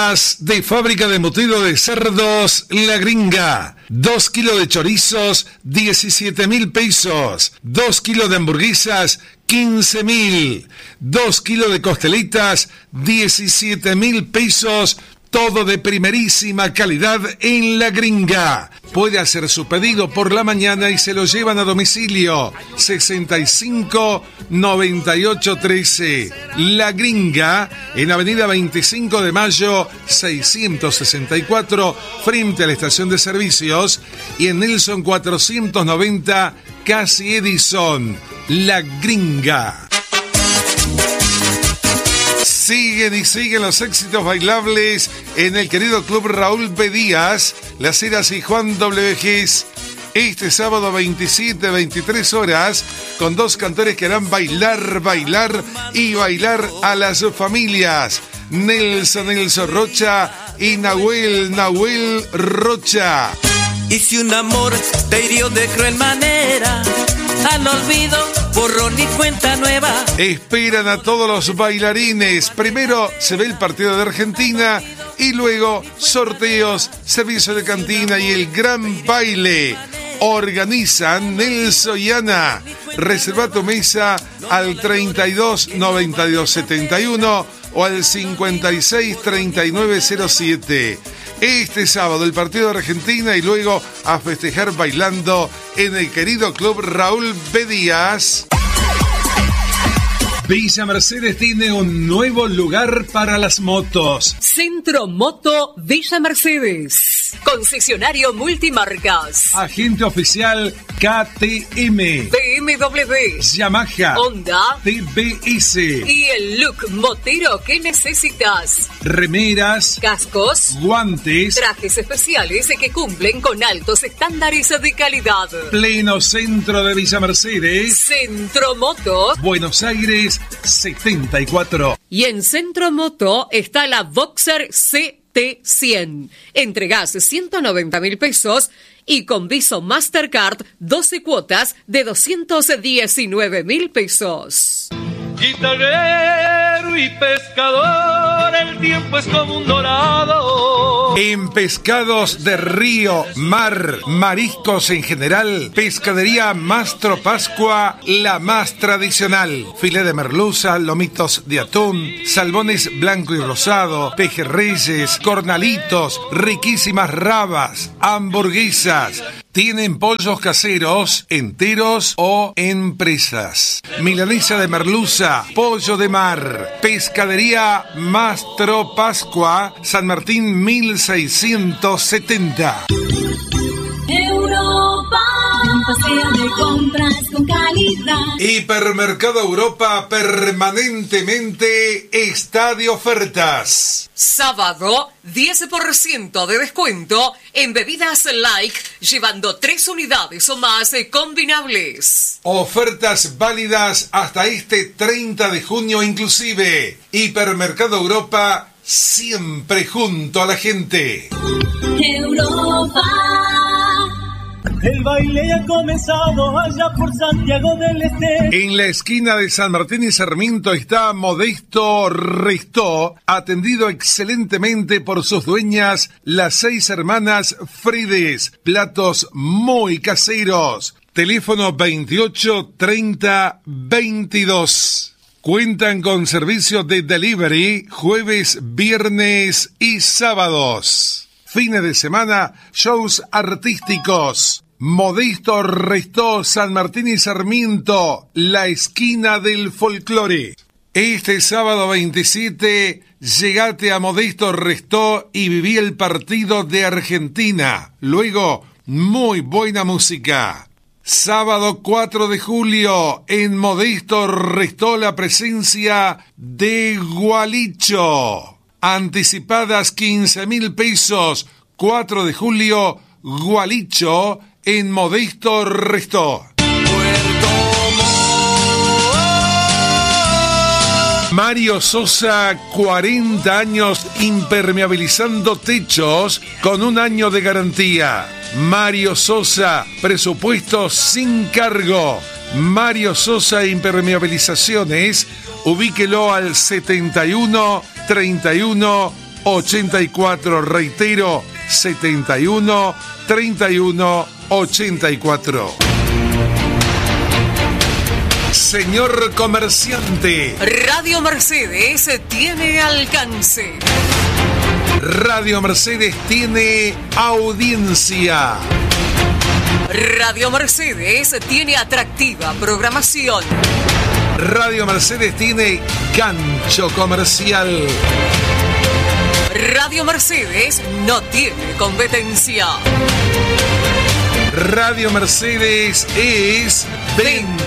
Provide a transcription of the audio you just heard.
Ofertas de fábrica de embutido de cerdos La Gringa. 2 kilos de chorizos, 17.000 pesos. 2 kilos de hamburguesas, 15.000. 2 kilos de costelitas, 17.000 pesos. Todo de primerísima calidad en La Gringa. Puede hacer su pedido por la mañana y se lo llevan a domicilio. 65 98 13. La Gringa, en Avenida 25 de Mayo, 664, frente a la estación de servicios. Y en Nelson 490, casi Edison. La Gringa. Siguen y siguen los éxitos bailables en el querido Club Raúl B. Díaz, Las Heras y Juan W. Gis. Este sábado 27, 23 horas, con 2 cantores que harán bailar y bailar a las familias. Nelson Rocha y Nahuel Rocha. Y si un amor te hirió de cruel manera, al olvido, borrón y cuenta nueva. Esperan a todos los bailarines. Primero se ve el partido de Argentina y luego sorteos, servicio de cantina y el gran baile. Organizan Nelson y Ana. Reserva tu mesa al 32 92 71 o al 56 39 07. Este sábado el partido de Argentina y luego a festejar bailando en el querido Club Raúl B. Díaz. Villa Mercedes tiene un nuevo lugar para las motos. Centro Moto Villa Mercedes. Concesionario multimarcas. Agente oficial KTM. BMW. Yamaha. Honda. TBS. Y el look motero que necesitas. Remeras. Cascos. Guantes. Trajes especiales que cumplen con altos estándares de calidad. Pleno centro de Villa Mercedes. Centro Moto. Buenos Aires 74. Y en Centro Moto está la Boxer CT100. Entregás 190.000 pesos y con Viso Mastercard 12 cuotas de 219.000 pesos. Guitarrero y pescador, el tiempo es como un dorado. En pescados de río, mar, mariscos en general, Pescadería Mastro Pascua, la más tradicional. Filé de merluza, lomitos de atún, salmones blanco y rosado, pejerreyes, cornalitos, riquísimas rabas, hamburguesas. Tienen pollos caseros, enteros o en presas. Milanesa de merluza, pollo de mar. Pescadería Mastro Pascua, San Martín 1670. Europa, un paseo de compras con calidad. Hipermercado Europa permanentemente está de ofertas. Sábado, 10% de descuento en bebidas Like, llevando 3 unidades o más combinables. Ofertas válidas hasta este 30 de junio inclusive. Hipermercado Europa, siempre junto a la gente. Europa. El baile ha comenzado allá por Santiago del Este. En la esquina de San Martín y Sarmiento está Modesto Restó, atendido excelentemente por sus dueñas, las 6 hermanas Fredes. Platos muy caseros. Teléfono 28 30 22. Cuentan con servicios de delivery jueves, viernes y sábados. Fines de semana, shows artísticos. Modesto Restó, San Martín y Sarmiento, la esquina del folclore. Este sábado 27, llegate a Modesto Restó y viví el partido de Argentina. Luego, muy buena música. Sábado 4 de julio, en Modesto Restó la presencia de Gualicho. Anticipadas 15.000 pesos. 4 de julio, Gualicho, en Modesto Restó. Mario Sosa, 40 años impermeabilizando techos con 1 año de garantía. Mario Sosa, presupuesto sin cargo. Mario Sosa Impermeabilizaciones, ubíquelo al 71 31 84, reitero, 71 31 84. Señor comerciante, Radio Mercedes tiene alcance. Radio Mercedes tiene audiencia. Radio Mercedes tiene atractiva programación. Radio Mercedes tiene gancho comercial. Radio Mercedes no tiene competencia. Radio Mercedes es